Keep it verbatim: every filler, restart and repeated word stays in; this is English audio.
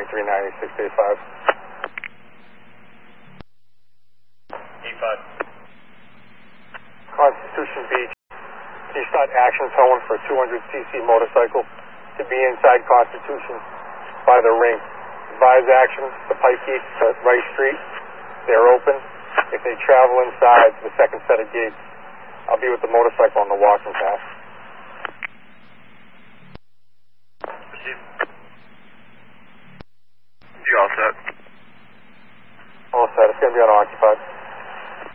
three ninety, six eight five. E five. Constitution Beach. Can you start action towing for a two hundred c c motorcycle to be inside Constitution by the ring? Advise action, the pipe gates to Rice Street. They're open. If they travel inside the second set of gates, I'll be with the motorcycle on the walking path.